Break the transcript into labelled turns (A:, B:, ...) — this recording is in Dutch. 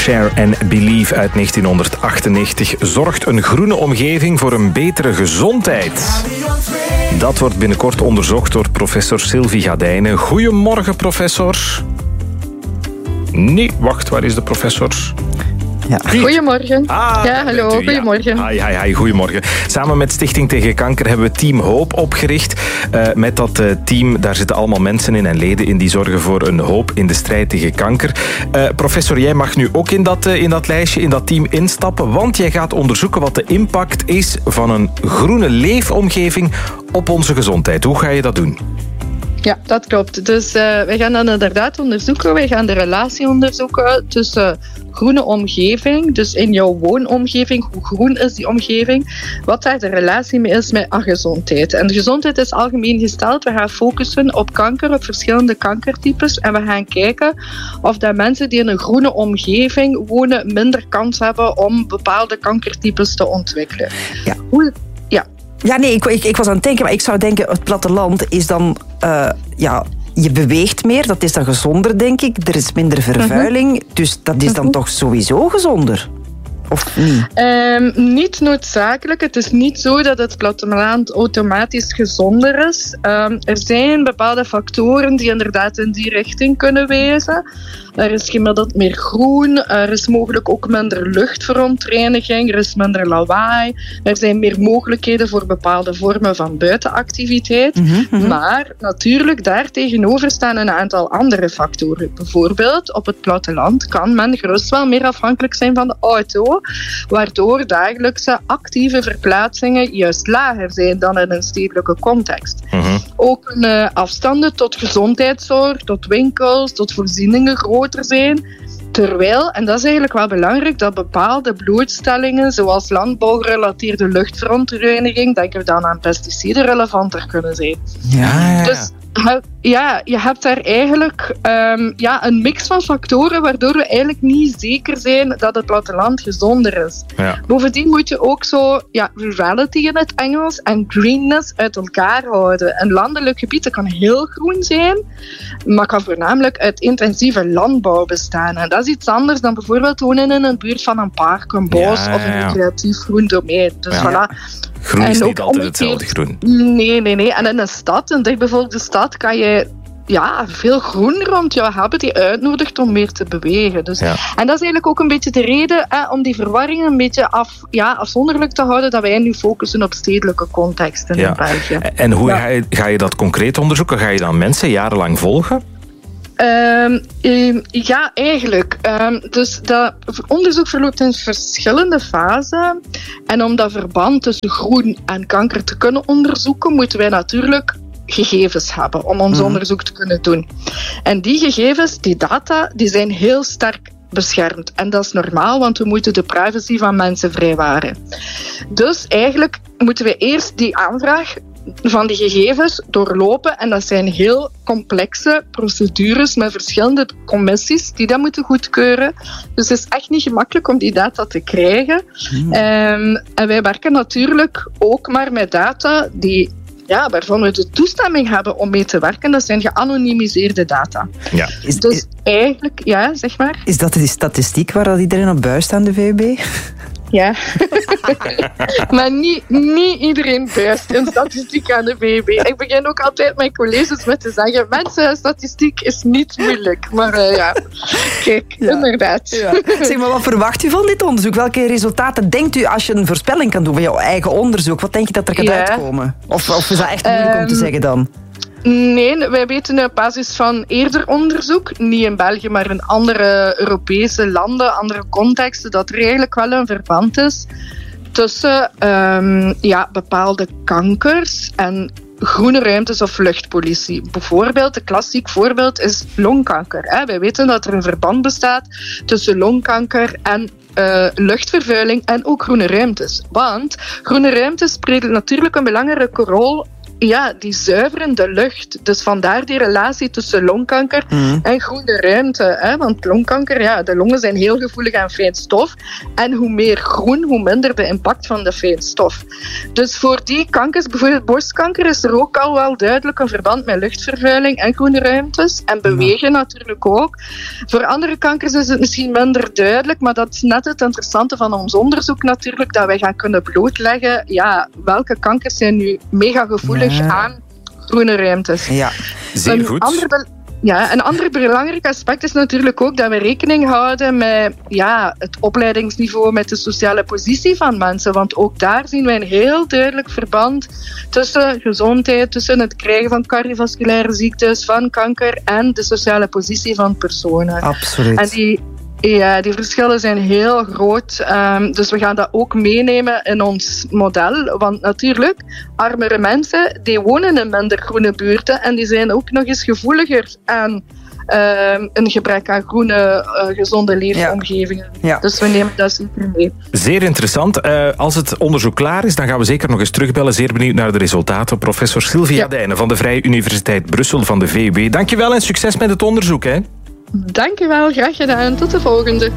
A: Share and Believe uit 1998 zorgt een groene omgeving voor een betere gezondheid. Dat wordt binnenkort onderzocht door professor Sylvie Gadijnen. Goedemorgen, professor. Nee, wacht, waar is de professor?
B: Ja.
C: Goedemorgen. Hallo, goedemorgen.
A: Hi, goedemorgen. Samen met Stichting Tegen Kanker hebben we Team Hoop opgericht. Met dat team, daar zitten allemaal mensen in en leden in die zorgen voor een hoop in de strijd tegen kanker. Professor, jij mag nu ook in dat lijstje, in dat team instappen, want jij gaat onderzoeken wat de impact is van een groene leefomgeving op onze gezondheid. Hoe ga je dat doen?
C: Ja, dat klopt. Dus wij gaan dat inderdaad onderzoeken. Wij gaan de relatie onderzoeken tussen groene omgeving, dus in jouw woonomgeving, hoe groen is die omgeving, wat daar de relatie mee is met gezondheid. En de gezondheid is algemeen gesteld. We gaan focussen op kanker, op verschillende kankertypes. En we gaan kijken of dat mensen die in een groene omgeving wonen minder kans hebben om bepaalde kankertypes te ontwikkelen.
B: Ja.
C: Ja,
B: nee, ik was aan het denken, maar ik zou denken, het platteland is dan, je beweegt meer, dat is dan gezonder, denk ik. Er is minder vervuiling, dus dat is dan toch sowieso gezonder? Of niet?
C: Niet noodzakelijk. Het is niet zo dat het platteland automatisch gezonder is. Er zijn bepaalde factoren die inderdaad in die richting kunnen wijzen. Er is gemiddeld meer groen, er is mogelijk ook minder luchtverontreiniging, er is minder lawaai, er zijn meer mogelijkheden voor bepaalde vormen van buitenactiviteit. Maar natuurlijk, daartegenover staan een aantal andere factoren. Bijvoorbeeld, op het platteland kan men gerust wel meer afhankelijk zijn van de auto, waardoor dagelijkse actieve verplaatsingen juist lager zijn dan in een stedelijke context. Ook afstanden tot gezondheidszorg, tot winkels, tot voorzieningen groter zijn. Terwijl, en dat is eigenlijk wel belangrijk, dat bepaalde blootstellingen, zoals landbouwgerelateerde luchtverontreiniging, denk ik dan aan pesticiden, relevanter kunnen zijn.
B: Ja.
C: Dus je hebt daar eigenlijk een mix van factoren waardoor we eigenlijk niet zeker zijn dat het platteland gezonder is.
A: Ja.
C: Bovendien moet je ook zo rurality in het Engels en greenness uit elkaar houden. Een landelijk gebied kan heel groen zijn, maar kan voornamelijk uit intensieve landbouw bestaan. En dat is iets anders dan bijvoorbeeld wonen in een buurt van een park, een bos of een recreatief groen domein. Dus voilà.
A: Groen is niet altijd hetzelfde groen.
C: Nee. En in een stad, een dichtbevolkte stad, kan je veel groen rond jou hebben die uitnodigt om meer te bewegen. Dus, en dat is eigenlijk ook een beetje de reden om die verwarringen een beetje afzonderlijk te houden, dat wij nu focussen op stedelijke contexten in België.
A: En hoe ga je dat concreet onderzoeken? Ga je dan mensen jarenlang volgen?
C: Ja, eigenlijk. Dus dat onderzoek verloopt in verschillende fasen. En om dat verband tussen groen en kanker te kunnen onderzoeken, moeten wij natuurlijk gegevens hebben om ons onderzoek te kunnen doen. En die gegevens, die data, die zijn heel sterk beschermd. En dat is normaal, want we moeten de privacy van mensen vrijwaren. Dus eigenlijk moeten we eerst die aanvraag van die gegevens doorlopen. En dat zijn heel complexe procedures met verschillende commissies die dat moeten goedkeuren. Dus het is echt niet gemakkelijk om die data te krijgen. En wij werken natuurlijk ook maar met data waarvan we de toestemming hebben om mee te werken. Dat zijn geanonimiseerde data. Ja. Eigenlijk, zeg maar.
B: Is dat die statistiek waar dat iedereen op buist aan de VUB?
C: Ja. Maar niet iedereen buist in statistiek aan de VUB. Ik begin ook altijd mijn colleges met te zeggen, mensen, statistiek is niet moeilijk. Maar kijk, inderdaad.
B: Ja. Zeg maar, wat verwacht u van dit onderzoek? Welke resultaten denkt u als je een voorspelling kan doen van jouw eigen onderzoek? Wat denk je dat er gaat uitkomen? Of is dat echt moeilijk om te zeggen dan?
C: Nee, wij weten op basis van eerder onderzoek, niet in België, maar in andere Europese landen, andere contexten, dat er eigenlijk wel een verband is tussen bepaalde kankers en groene ruimtes of luchtpolitie. Bijvoorbeeld, een klassiek voorbeeld is longkanker. Wij weten dat er een verband bestaat tussen longkanker en luchtvervuiling en ook groene ruimtes. Want groene ruimtes spelen natuurlijk een belangrijke rol die zuiveren de lucht. Dus vandaar die relatie tussen longkanker en groene ruimte. Hè? Want longkanker, de longen zijn heel gevoelig aan fijnstof. En hoe meer groen, hoe minder de impact van de fijnstof. Dus voor die kankers, bijvoorbeeld borstkanker, is er ook al wel duidelijk een verband met luchtvervuiling en groene ruimtes. En bewegen natuurlijk ook. Voor andere kankers is het misschien minder duidelijk, maar dat is net het interessante van ons onderzoek natuurlijk, dat wij gaan kunnen blootleggen, welke kankers zijn nu mega gevoelig aan groene ruimtes.
A: Ja, zeer goed.
C: Een ander belangrijk aspect is natuurlijk ook dat we rekening houden met het opleidingsniveau, met de sociale positie van mensen. Want ook daar zien wij een heel duidelijk verband tussen gezondheid, tussen het krijgen van cardiovasculaire ziektes, van kanker en de sociale positie van personen.
B: Absoluut.
C: En die verschillen zijn heel groot. Dus we gaan dat ook meenemen in ons model. Want natuurlijk, armere mensen die wonen in minder groene buurten en die zijn ook nog eens gevoeliger aan een gebrek aan groene, gezonde leefomgevingen. Ja. Dus we nemen dat zeker mee.
A: Zeer interessant. Als het onderzoek klaar is, dan gaan we zeker nog eens terugbellen. Zeer benieuwd naar de resultaten. Professor Sylvia Deynen van de Vrije Universiteit Brussel van de VUB. Dankjewel en succes met het onderzoek. Hè.
C: Dankjewel, graag gedaan. Tot de volgende.